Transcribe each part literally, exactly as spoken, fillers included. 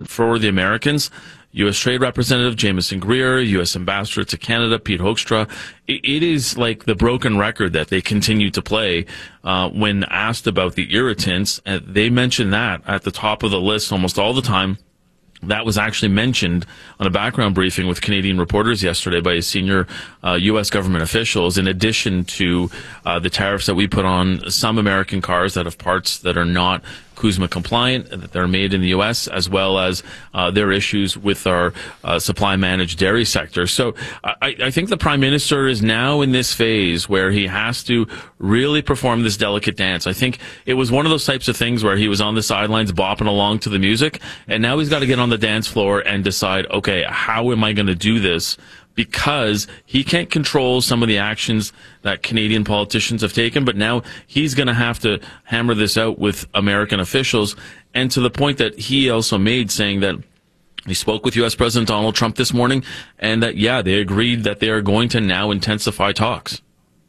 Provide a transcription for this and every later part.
for the Americans, U S Trade Representative Jamieson Greer, U S Ambassador to Canada Pete Hoekstra, it, it is like the broken record that they continue to play uh, when asked about the irritants. Uh, they mention that at the top of the list almost all the time. That was actually mentioned on a background briefing with Canadian reporters yesterday by senior uh, U S government officials, in addition to uh, the tariffs that we put on some American cars that have parts that are not CUSMA compliant, that they're made in the U S, as well as uh, their issues with our uh, supply managed dairy sector. So I, I think the Prime Minister is now in this phase where he has to really perform this delicate dance. I think it was one of those types of things where he was on the sidelines bopping along to the music, and now he's got to get on the dance floor and decide, okay, how am I going to do this? Because he can't control some of the actions that Canadian politicians have taken, but now he's going to have to hammer this out with American officials, and to the point that he also made, saying that he spoke with U S President Donald Trump this morning, and that, yeah, they agreed that they are going to now intensify talks.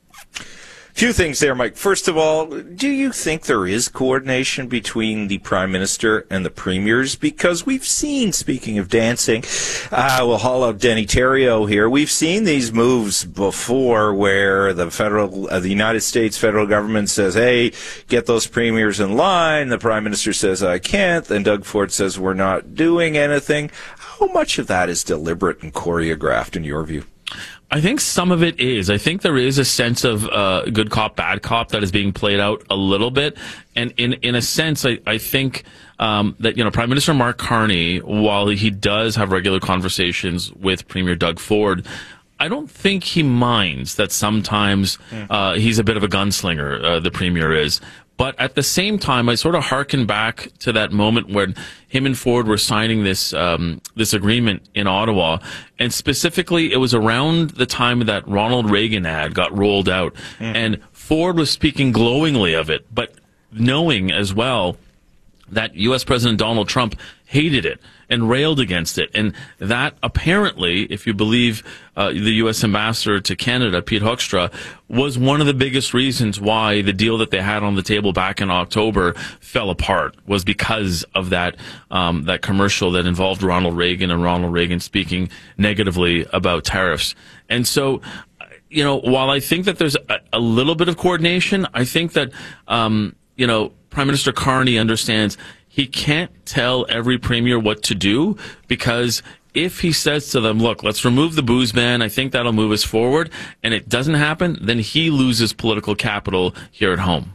Few things there, Mike. First of all, do you think there is coordination between the Prime Minister and the Premiers? Because we've seen, speaking of dancing, uh, we'll haul out Denny Terrio here. We've seen these moves before where the federal, uh, the United States federal government says, hey, get those Premiers in line. The Prime Minister says, I can't. Then Doug Ford says, we're not doing anything. How much of that is deliberate and choreographed in your view? I think some of it is. I think there is a sense of uh, good cop, bad cop that is being played out a little bit. And in, in a sense, I, I think um, that, you know, Prime Minister Mark Carney, while he does have regular conversations with Premier Doug Ford, I don't think he minds that sometimes uh, he's a bit of a gunslinger, uh, the Premier is. But at the same time, I sort of hearken back to that moment when him and Ford were signing this um, this agreement in Ottawa, and specifically, it was around the time that Ronald Reagan ad got rolled out, mm. and Ford was speaking glowingly of it, but knowing as well that U S President Donald Trump hated it and railed against it. And that apparently, if you believe uh, the U S Ambassador to Canada, Pete Hoekstra, was one of the biggest reasons why the deal that they had on the table back in October fell apart, was because of that um, that commercial that involved Ronald Reagan and Ronald Reagan speaking negatively about tariffs. And so, you know, while I think that there's a, a little bit of coordination, I think that, um, you know, Prime Minister Carney understands he can't tell every premier what to do, because if he says to them, look, let's remove the booze ban, I think that'll move us forward, and it doesn't happen, then he loses political capital here at home.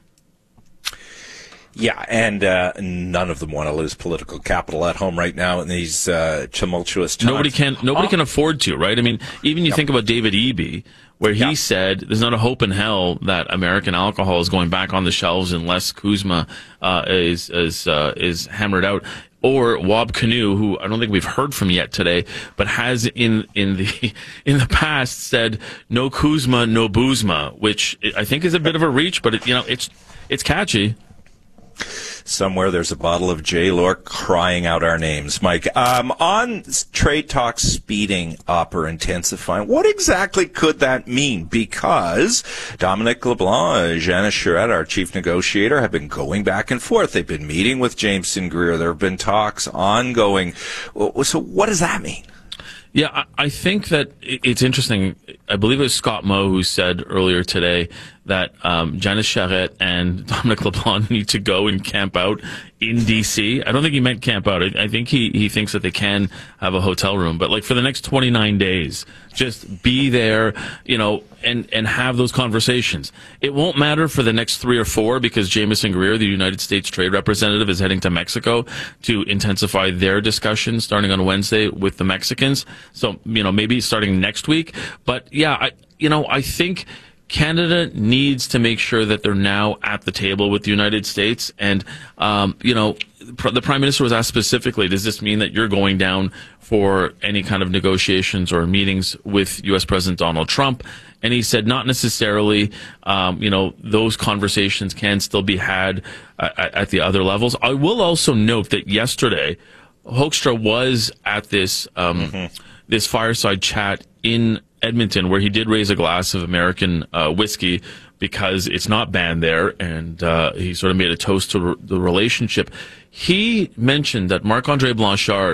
Yeah, and uh, none of them want to lose political capital at home right now in these uh, tumultuous times. Nobody can, nobody oh. can afford to, right? I mean, even you yep. think about David Eby, where he yep. said there's not a hope in hell that American alcohol is going back on the shelves unless CUSMA uh, is is uh, is hammered out. Or Wab Kinew, who I don't think we've heard from yet today, but has in in the in the past said no CUSMA, no boozma, which I think is a bit of a reach, but it, you know, it's it's catchy. Somewhere there's a bottle of J-Lore crying out our names, Mike. Um, on trade talks speeding up or intensifying, what exactly could that mean? Because Dominic LeBlanc and Janice Charette, our chief negotiator, have been going back and forth. They've been meeting with Jamieson Greer. There have been talks ongoing. So what does that mean? Yeah, I think that it's interesting. I believe it was Scott Moe who said earlier today that um, Janice Charette and Dominic LeBlanc need to go and camp out in D C. I don't think he meant camp out. I, I think he, he thinks that they can have a hotel room. But like for the next twenty-nine days, just be there, you know, and, and have those conversations. It won't matter for the next three or four because Jamieson Greer, the United States Trade Representative, is heading to Mexico to intensify their discussions starting on Wednesday with the Mexicans. So, you know, maybe starting next week. But yeah, I, you know, I think Canada needs to make sure that they're now at the table with the United States. And, um, you know, the Prime Minister was asked specifically, does this mean that you're going down for any kind of negotiations or meetings with U S President Donald Trump? And he said not necessarily. Um, you know, those conversations can still be had uh, at the other levels. I will also note that yesterday, Hoekstra was at this um, mm-hmm. this fireside chat in Edmonton, where he did raise a glass of American uh, whiskey because it's not banned there, and uh, he sort of made a toast to re- the relationship. He mentioned that Marc-Andre Blanchard